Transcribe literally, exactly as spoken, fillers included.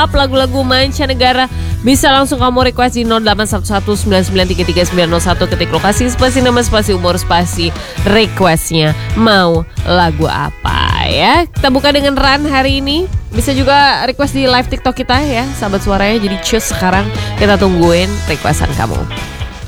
top lagu-lagu mancanegara, bisa langsung kamu request di nol delapan satu satu sembilan sembilan tiga tiga sembilan nol satu, ketik lokasi, spasi nama, spasi umur, spasi requestnya. Mau lagu apa ya? Kita buka dengan Ran hari ini. Bisa juga request di live TikTok kita ya, sahabat suaranya. Jadi cus sekarang kita tungguin requestan kamu.